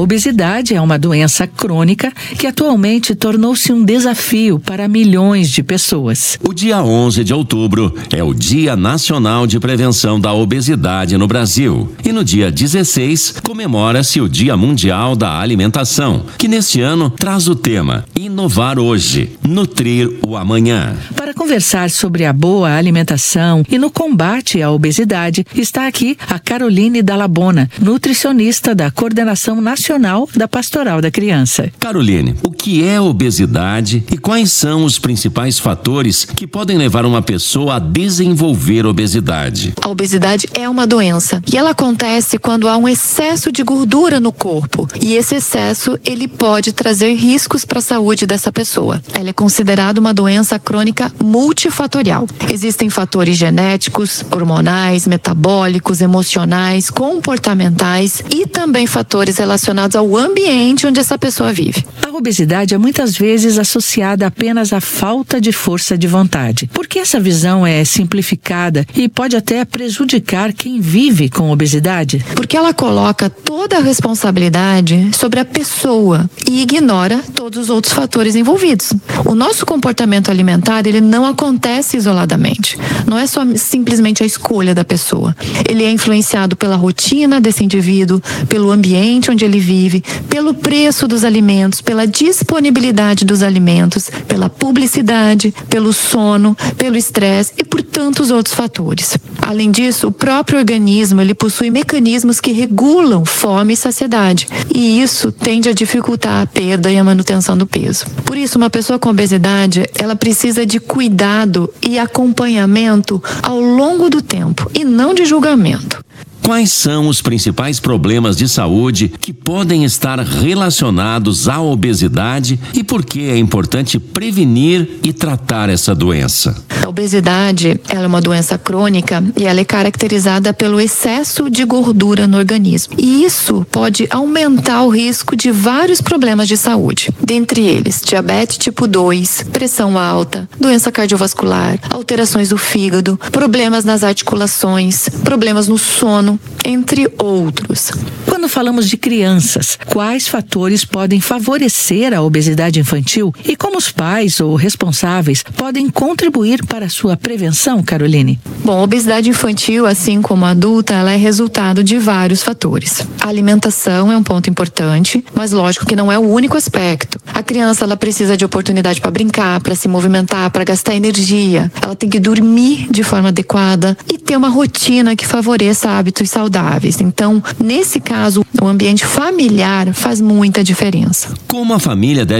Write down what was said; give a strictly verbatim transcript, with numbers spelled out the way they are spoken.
obesidade é uma doença crônica que atualmente tornou-se um desafio para milhões de pessoas. O dia onze de outubro é o Dia Nacional de Prevenção da Obesidade no Brasil. E no dia dezesseis comemora-se o Dia Mundial da Alimentação, que neste ano traz o tema Inovar Hoje, Nutrir o Amanhã. Para conversar sobre a boa alimentação e no combate à obesidade, está aqui a Caroline Dallabona, nutricionista da Coordenação Nacional da Pastoral da Criança. Caroline, o que é obesidade e quais são os principais fatores que podem levar uma pessoa a desenvolver obesidade? A obesidade é uma doença e ela acontece quando há um excesso de gordura no corpo, e esse excesso ele pode trazer riscos para a saúde dessa pessoa. Ela é considerada uma doença crônica multifatorial. Existem fatores genéticos, hormonais, metabólicos, emocionais, comportamentais e também fatores relacionados ao ambiente onde essa pessoa vive. A obesidade é muitas vezes associada apenas à falta de força de vontade. Por que essa visão é simplificada e pode até prejudicar quem vive com obesidade? Porque ela coloca toda a responsabilidade sobre a pessoa e ignora todos os outros fatores envolvidos. O nosso comportamento alimentar, ele não acontece isoladamente. Não é só simplesmente a escolha da pessoa. Ele é influenciado pela rotina desse indivíduo, pelo ambiente onde ele vive, pelo preço dos alimentos, pela disponibilidade dos alimentos, pela publicidade, pelo sono, pelo estresse e por tantos outros fatores. Além disso, o próprio organismo, ele possui mecanismos que regulam fome e saciedade, e isso tende a dificultar a perda e a manutenção do peso. Por isso, uma pessoa com obesidade, ela precisa de cuidado e acompanhamento ao longo do tempo, e não de julgamento. Quais são os principais problemas de saúde que podem estar relacionados à obesidade e por que é importante prevenir e tratar essa doença? A obesidade, ela é uma doença crônica e ela é caracterizada pelo excesso de gordura no organismo. E isso pode aumentar o risco de vários problemas de saúde. Dentre eles, diabetes tipo dois, pressão alta, doença cardiovascular, alterações do fígado, problemas nas articulações, problemas no sono, entre outros. Quando falamos de crianças, quais fatores podem favorecer a obesidade infantil e como os pais ou responsáveis podem contribuir para a sua prevenção, Caroline? Bom, a obesidade infantil, assim como a adulta, ela é resultado de vários fatores. A alimentação é um ponto importante, mas lógico que não é o único aspecto. A criança, ela precisa de oportunidade para brincar, para se movimentar, para gastar energia. Ela tem que dormir de forma adequada e ter uma rotina que favoreça hábitos saudáveis. Então, nesse caso, o ambiente familiar faz muita diferença. Como a família deve